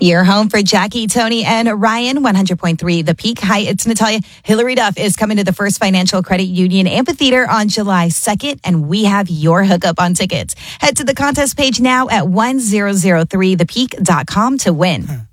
Your home for Jackie, Tony, and Ryan, 100.3 The Peak. Hi, it's Natalia. Hillary Duff is coming to the First Financial Credit Union Amphitheater on July 2nd, and we have your hookup on tickets. Head to the contest page now at 1003thepeak.com to win.